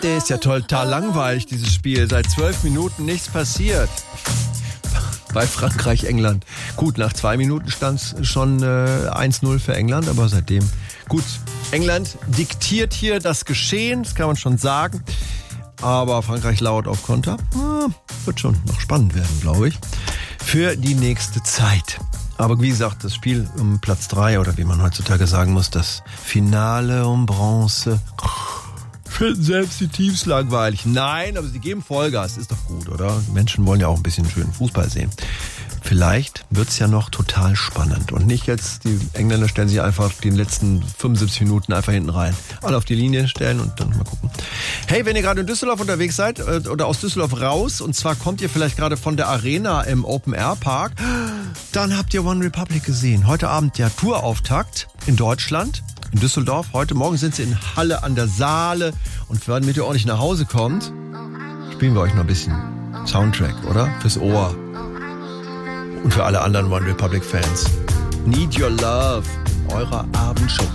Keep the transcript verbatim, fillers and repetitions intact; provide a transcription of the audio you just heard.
Der ist ja total langweilig, dieses Spiel. Seit zwölf Minuten nichts passiert. Bei Frankreich, England. Gut, nach zwei Minuten stand es schon äh, eins null für England, aber seitdem... Gut, England diktiert hier das Geschehen, das kann man schon sagen. Aber Frankreich lauert auf Konter. Ah, wird schon noch spannend werden, glaube ich, für die nächste Zeit. Aber wie gesagt, das Spiel um Platz drei oder wie man heutzutage sagen muss, das Finale um Bronze, finden selbst die Teams langweilig. Nein, aber sie geben Vollgas, ist doch gut, oder? Die Menschen wollen ja auch ein bisschen schönen Fußball sehen. Vielleicht wird's ja noch total spannend. Und nicht jetzt, die Engländer stellen sich einfach die letzten fünfundsiebzig Minuten einfach hinten rein. Alle auf die Linie stellen und dann mal gucken. Hey, wenn ihr gerade in Düsseldorf unterwegs seid oder aus Düsseldorf raus, und zwar kommt ihr vielleicht gerade von der Arena im Open-Air-Park, dann habt ihr One Republic gesehen. Heute Abend der Tourauftakt in Deutschland, in Düsseldorf. Heute Morgen sind sie in Halle an der Saale. Und damit ihr ordentlich nach Hause kommt, spielen wir euch noch ein bisschen Soundtrack, oder? Fürs Ohr. Und für alle anderen One Republic Fans. Need Your Love, eurer Abendshow.